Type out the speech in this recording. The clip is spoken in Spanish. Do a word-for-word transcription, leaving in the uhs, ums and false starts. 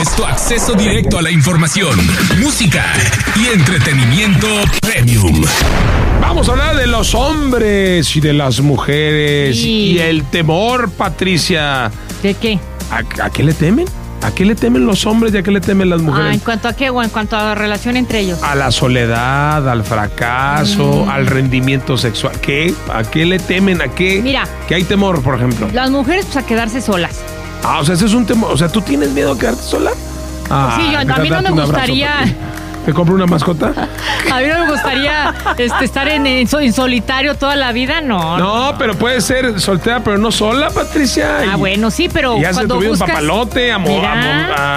Es tu acceso directo a la información, música y entretenimiento premium. Vamos a hablar de los hombres y de las mujeres Sí. y el temor, Patricia. ¿De qué? ¿A, a qué le temen? ¿A qué le temen los hombres y a qué le temen las Ah, mujeres? ¿en cuanto a qué o en cuanto a la relación entre ellos? A la soledad, al fracaso, Mm. al rendimiento sexual. ¿Qué? ¿A qué le temen? ¿A qué? Mira. ¿Qué hay temor, por ejemplo? Las mujeres, pues a quedarse solas. Ah, o sea, ese es un temor. O sea, ¿tú tienes miedo a quedarte sola? Ah, Sí, yo- a deja mí no darte me un abrazo, gustaría- Pati. ¿Te compro una mascota? A mí no me gustaría este, estar en, en so- en solitario toda la vida, no. No, pero puede ser soltera, pero no sola, Patricia. Ah, Y- bueno, sí, pero Y has cuando tuvido un buscas... papalote, amor, Mira. amor,